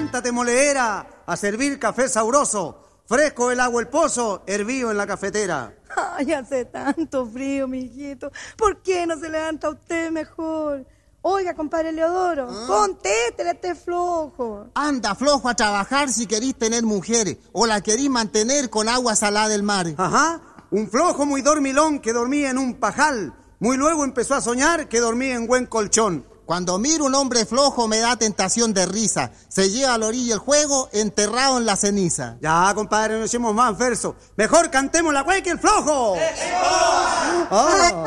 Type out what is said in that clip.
Siéntate, moleera, a servir café sabroso. Fresco el agua el pozo, hervido en la cafetera. Ay, hace tanto frío, mijito. ¿Por qué no se levanta usted mejor? Oiga, compadre Leodoro, contéstele a este flojo. Anda flojo a trabajar si querís tener mujeres o la querís mantener con agua salada del mar. Ajá, un flojo muy dormilón que dormía en un pajal. Muy luego empezó a soñar que dormía en buen colchón. Cuando miro un hombre flojo me da tentación de risa. Se lleva a la orilla el juego enterrado en la ceniza. Ya, compadre, no echemos más verso. Mejor cantemos la güey que el flojo.